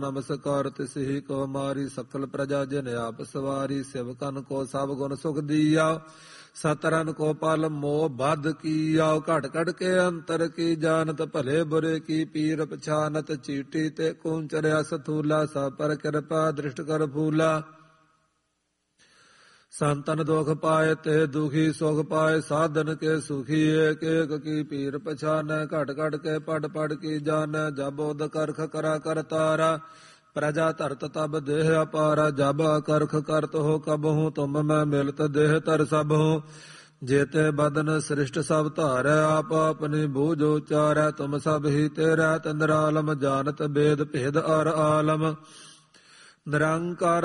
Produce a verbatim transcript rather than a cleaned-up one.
ਨਮਸਕਾਰ ਤਿਸਹੀ ਕੋ ਮਾਰੀ ਸਕਲ ਪ੍ਰਜਾ ਜਨ ਆਪ ਸਵਾਰੀ ਸਿਵਕਨ ਕੋ ਸਭ ਗੁਣ ਸੁਖ ਦੀਆ ਸਤਰਨ ਕੋ ਪਲ ਮੋਹ ਬਧ ਕੀਆ ਘਟ ਘਟ ਕੇ ਅੰਤਰ ਕੀ ਜਾਨਤ ਭਲੇ ਬੁਰੇ ਕੀ ਪੀਰ ਪਛਾਨਤ ਚੀਟੀ ਤੇ ਕੂੰਚਰਿਆ ਸਥੂਲਾ ਸਭ ਪਰ ਕਿਰਪਾ ਦ੍ਰਿਸ਼ਟ ਕਰ ਫੂਲਾ ਸੰਤਨ ਦੁਖ ਪਾਏ ਤੇ ਦੁਖੀ ਸੁਖ ਪਾਏ ਸਾਧਨ ਕੇ ਸੁਖੀ ਏਕ ਏਕ ਕੀ ਪੀਰ ਪਛਾਨੈ ਘਟ ਘਟ ਕੇ ਪੜ ਪੜ ਕੀ ਜਾਨੈ ਜਬ ਉਦ ਕਰਖ ਕਰਾ ਕਰ ਤਾਰਾ ਪ੍ਰਜਾ ਧਰਤ ਤਬ ਦੇਹ ਅਪਾਰਾ ਜਬ ਕਰਖ ਕਰਤ ਹੋ ਕਬਹੂ ਤੁਮ ਮੈਂ ਮਿਲਤ ਦੇਹ ਤਰ ਸਭ ਹੋ ਜੇਤੇ ਬਦਨ ਸ੍ਰਿਸ਼ਟ ਸਭ ਧਾਰੈ ਆਪ ਆਪਣੀ ਬੂਝ ਉਚਾਰੈ ਤੁਮ ਸਭ ਹੀ ਤੇਰਾ ਤੰਦਰਾਲਮ ਜਾਨਤ ਬੇਦ ਭੇਦ ਅਰ ਆਲਮ ਨਿਰੰਕਾਰ